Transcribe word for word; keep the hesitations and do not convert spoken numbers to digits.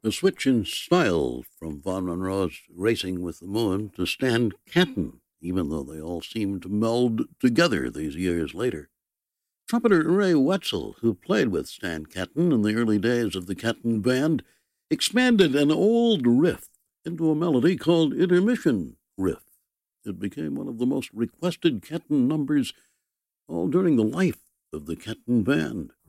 A switch in style from Von Monroe's Racing with the Moon to Stan Kenton, even though they all seem to meld together these years later. Trumpeter Ray Wetzel, who played with Stan Kenton in the early days of the Kenton Band, expanded an old riff into a melody called Intermission Riff. It became one of the most requested Kenton numbers all during the life of the Kenton Band.